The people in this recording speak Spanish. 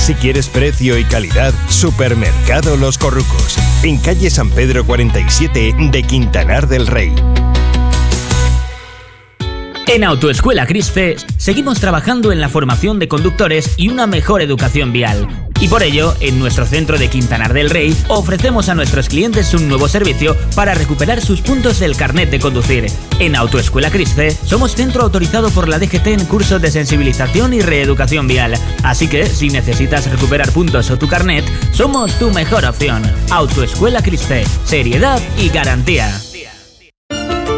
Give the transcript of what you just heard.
Si quieres precio y calidad, Supermercado Los Corrucos, en calle San Pedro 47 de Quintanar del Rey. En Autoescuela Crisfe seguimos trabajando en la formación de conductores y una mejor educación vial. Y por ello, en nuestro centro de Quintanar del Rey, ofrecemos a nuestros clientes un nuevo servicio para recuperar sus puntos del carnet de conducir. En Autoescuela Crisfe somos centro autorizado por la DGT en cursos de sensibilización y reeducación vial. Así que, si necesitas recuperar puntos o tu carnet, somos tu mejor opción. Autoescuela Crisfe, seriedad y garantía.